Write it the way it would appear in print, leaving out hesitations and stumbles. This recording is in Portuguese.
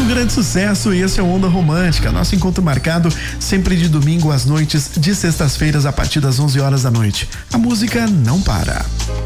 um grande sucesso e esse é o Onda Romântica, nosso encontro marcado sempre de domingo às noites, de sextas-feiras a partir das 11 horas da noite. A música não para.